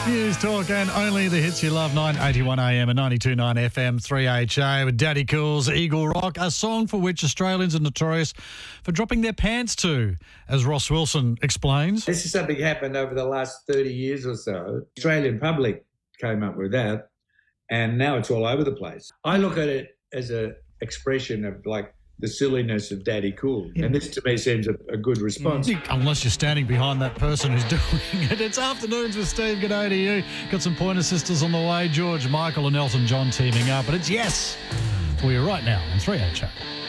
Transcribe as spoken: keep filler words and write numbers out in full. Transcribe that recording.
News, talk and only the hits you love. nine eighty-one A M and ninety-two point nine F M, three H A with Daddy Cool's Eagle Rock, a song for which Australians are notorious for dropping their pants to, as Ross Wilson explains. This is something happened over the last thirty years or so. The Australian public came up with that, and now it's all over the place. I look at it as an expression of, like, the silliness of Daddy Cool. And this, to me, seems a, a good response. Unless you're standing behind that person who's doing it. It's Afternoons with Steve. Good day to you. Got some Pointer Sisters on the way. George Michael and Elton John teaming up. But it's Yes for you right now on three H A.